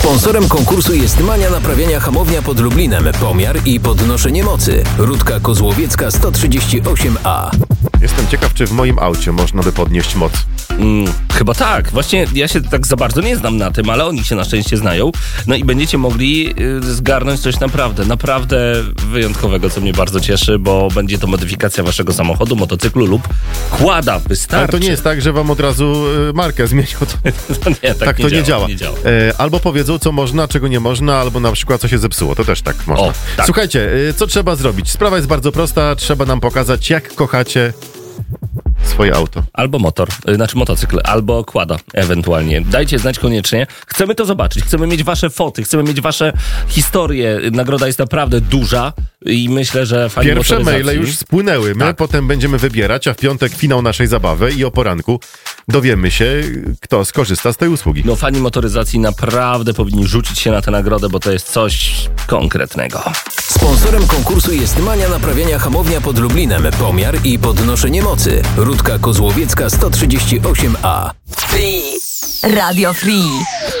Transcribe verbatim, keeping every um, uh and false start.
Sponsorem konkursu jest Mania Naprawiania Hamownia pod Lublinem. Pomiar i podnoszenie mocy. Rudka Kozłowiecka sto trzydzieści osiem A. Jestem ciekaw, czy w moim aucie można by podnieść moc. Mm, chyba tak. Właśnie ja się tak za bardzo nie znam na tym, ale oni się na szczęście znają. No i będziecie mogli y, zgarnąć coś naprawdę, naprawdę wyjątkowego, co mnie bardzo cieszy, bo będzie to modyfikacja waszego samochodu, motocyklu lub quada. Wystarczy. Ale to nie jest tak, że wam od razu y, markę zmienią. To, nie, tak, tak nie to działa, nie działa. Nie działa. E, albo powiedzą, co można, czego nie można, albo na przykład, co się zepsuło. To też tak można. O, tak. Słuchajcie, y, co trzeba zrobić? Sprawa jest bardzo prosta. Trzeba nam pokazać, jak kochacie swoje auto. Albo motor, y, znaczy motocykl, albo quada ewentualnie. Dajcie znać koniecznie. Chcemy to zobaczyć. Chcemy mieć wasze foty, chcemy mieć wasze historie. Nagroda jest naprawdę duża i myślę, że fani Pierwsze motoryzacji... maile już spłynęły. My Tak. potem będziemy wybierać, a w piątek finał naszej zabawy i o poranku dowiemy się, kto skorzysta z tej usługi. No fani motoryzacji naprawdę powinni rzucić się na tę nagrodę, bo to jest coś konkretnego. Sponsorem konkursu jest Mania Naprawiania Hamownia pod Lublinem. Pomiar i podnoszenie mocy. Rudka Kozłowiecka sto trzydzieści osiem A. Free. Radio Free.